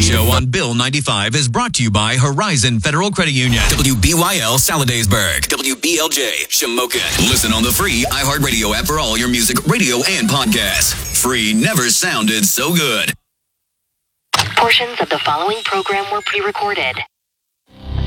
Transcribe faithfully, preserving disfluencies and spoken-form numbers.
Show on Bill ninety-five is brought to you by Horizon Federal Credit Union. W B Y L Saladaysburg. W B L J Shamokin. Listen on the free iHeartRadio app for all your music, radio, and podcasts. Free never sounded so good. Portions of the following program were pre-recorded.